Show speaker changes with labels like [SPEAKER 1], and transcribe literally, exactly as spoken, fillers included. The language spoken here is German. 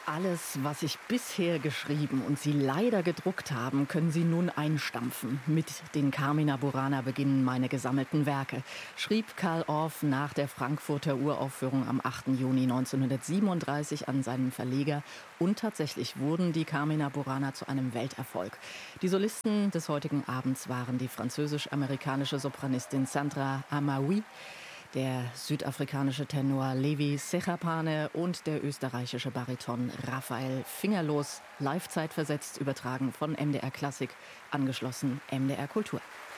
[SPEAKER 1] Alles, was ich bisher geschrieben und Sie leider gedruckt haben, können Sie nun einstampfen. Mit den Carmina Burana beginnen meine gesammelten Werke, schrieb Carl Orff nach der Frankfurter Uraufführung am achten Juni neunzehnhundertsiebenunddreißig an seinen Verleger. Und tatsächlich wurden die Carmina Burana zu einem Welterfolg. Die Solisten des heutigen Abends waren die französisch-amerikanische Sopranistin Sandra Amaoui, der südafrikanische Tenor Levi Sechapane und der österreichische Bariton Raphael Fingerlos, live zeitversetzt übertragen von M D R Klassik, angeschlossen M D R Kultur.